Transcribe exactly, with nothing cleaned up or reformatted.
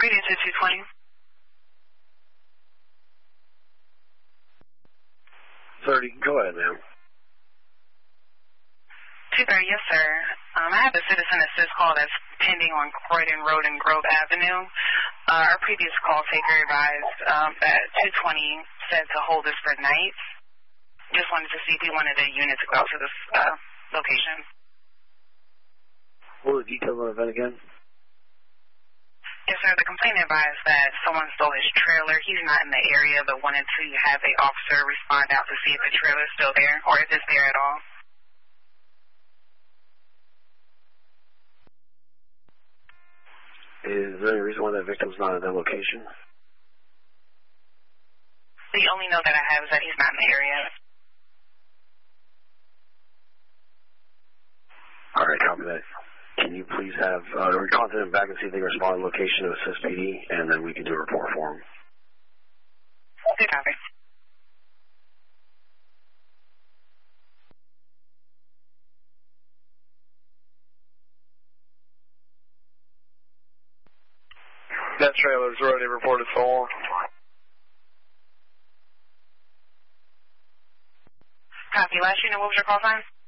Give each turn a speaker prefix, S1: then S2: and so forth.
S1: Radio to two twenty.
S2: thirty, go ahead, ma'am.
S1: two thirty, yes, sir. Um, I have a citizen assist call that's pending on Croydon Road and Grove Avenue. Uh, our previous call taker advised um, that two twenty said to hold this for night. Just wanted to see if you wanted a unit to go out to this uh, location.
S2: What were the details on the event again?
S1: Yes, sir. The complainant advised that someone stole his trailer. He's not in the area, but wanted to have an officer respond out to see if the trailer is still there or if it's there at all.
S2: Is there any reason why that victim's not at that location?
S1: The only note that I have is that he's not in the area.
S2: All right, copy that. Can you please have, uh, contact them back and see if they can respond to the location of Assist P D, and then we can do a report for them.
S1: Good copy.
S3: That trailer's already reported stolen.
S1: Copy. Last unit, what was your call sign?